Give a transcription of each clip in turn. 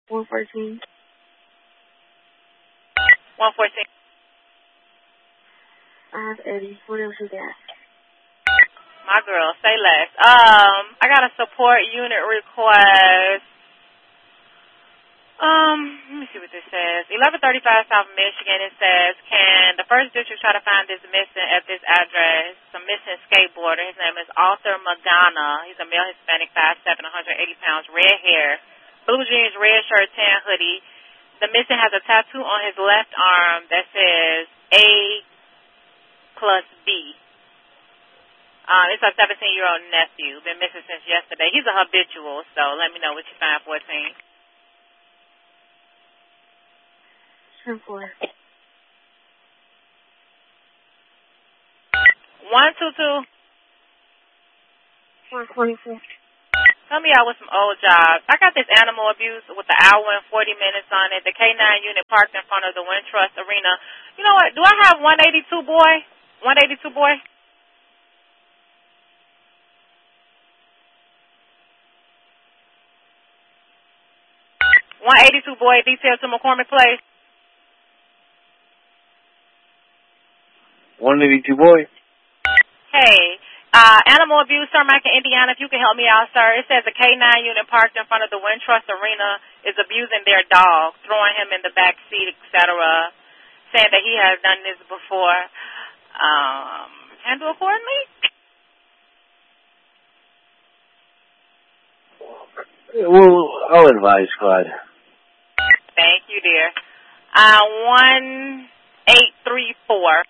114. 114. I have 80. What else you got? My girl, say less. I got a support unit request. Let me see what this says. 1135 South Michigan. It says, can the first district try to find this missing at this address? Some missing skateboarder. His name is Arthur Magana. He's a male Hispanic, 5'7", 180 pounds, red hair, blue jeans, red shirt, tan hoodie. The missing has a tattoo on his left arm that says A+B. It's a 17-year-old nephew. Been missing since yesterday. He's a habitual, so let me know what you find, 14. 10-4. 122. 124. Help me out with some old jobs. I got this animal abuse with the hour and 40 minutes on it. The K9 unit parked in front of the Wintrust Arena. You know what? Do I have 182 boy? 182 boy? $182 boy detailed to McCormick Place. 182 boy. Hey, animal abuse, Starmac, Indiana, if you can help me out, sir. It says a K9 unit parked in front of the Wintrust Arena is abusing their dog, throwing him in the back seat, etc., saying that he has done this before. Handle accordingly? Well, I'll advise, squad. Thank you, dear. 1834.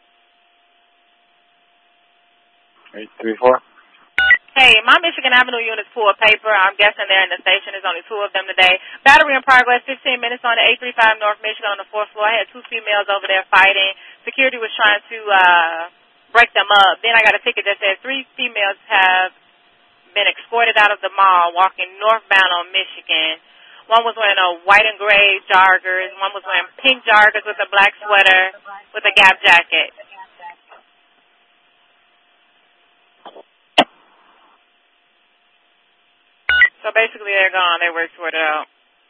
834. Hey, my Michigan Avenue unit's full of paper. I'm guessing they're in the station. There's only 2 of them today. Battery in progress, 15 minutes on the 835 North Michigan on the 4th floor. I had 2 females over there fighting. Security was trying to break them up. Then I got a ticket that said 3 females have been escorted out of the mall walking northbound on Michigan. One was wearing a white and gray joggers. One was wearing pink joggers with a black sweater with a Gap jacket. So basically, they're gone. They were sorted out.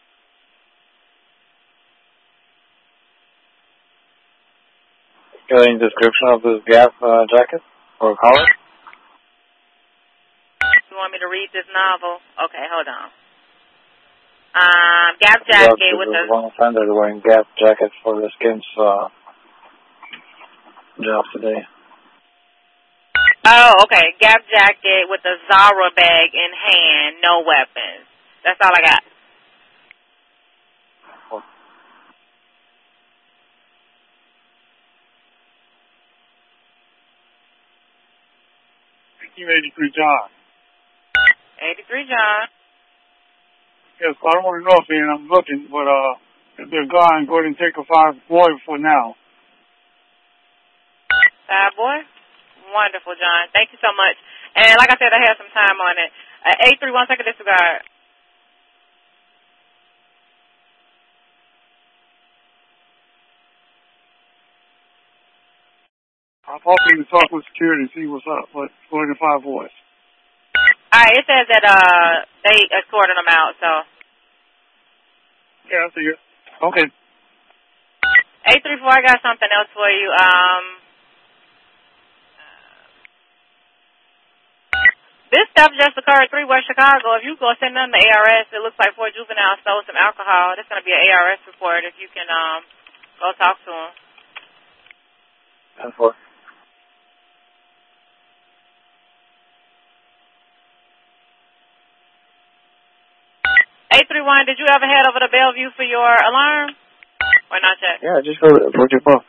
Got any description of this Gap jacket or collar? You want me to read this novel? Okay, hold on. Gap jacket with There's a... one offender wearing Gap jacket for the skins job today. Oh, okay. Gap jacket with a Zara bag in hand, no weapons. That's all I got. Oh. 83 John. 83 John. Yes, I don't want to know if I'm looking, but if they're gone, go ahead and take a 5 boy for now. 5 boy? Wonderful, John. Thank you so much. And like I said, I have some time on it. 831 second disregard. I'm hoping to talk with security and see what's up, but go ahead and 5 boys. All right, it says that they escorted them out, so. Yeah, I see you. Okay. 834, I got something else for you. This stuff just occurred 3 West Chicago. If you go send them to ARS, it looks like 4 juveniles stole some alcohol. There's going to be an ARS report if you can go talk to them. 10-4. Did you ever head over to Bellevue for your alarm? Or not yet? Yeah, just for your phone.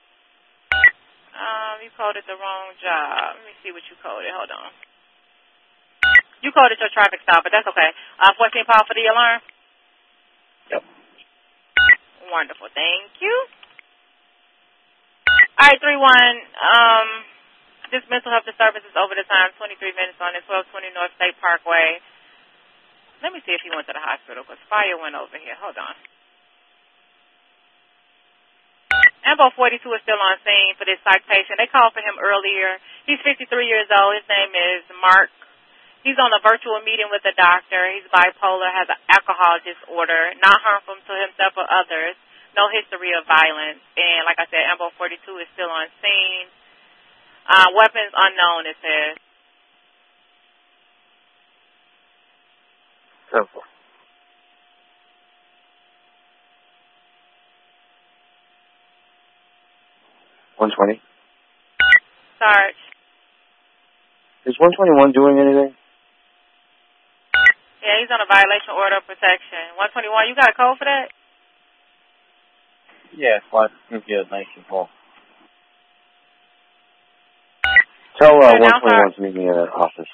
You coded the wrong job. Let me see what you coded. Hold on. You coded your traffic stop, but that's okay. 14 Paul for the alarm? Yep. Wonderful. Thank you. All right, 3-1. This mental health disturbance is over the time, 23 minutes on it, 1220 North State Parkway. Let me see if he went to the hospital, because fire went over here. Hold on. Ambo 42 is still on scene for this citation. They called for him earlier. He's 53 years old. His name is Mark He's on a virtual meeting with a doctor. He's bipolar, has an alcohol disorder, not harmful to himself or others, no history of violence. And like I said, Ambo 42 is still on scene. Weapons unknown, it says. Simple. 120. Sarge. Is 121 doing anything? Yeah, he's on a violation order of protection. 121, you got a code for that? Yeah, fine. Good, nice and full. Tell 121 to meet me in the office.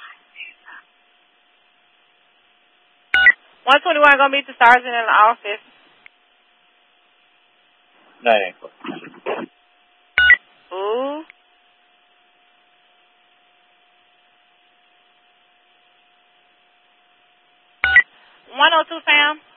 121 gonna meet the sergeant in the office. 9-8. Ooh. 102, fam.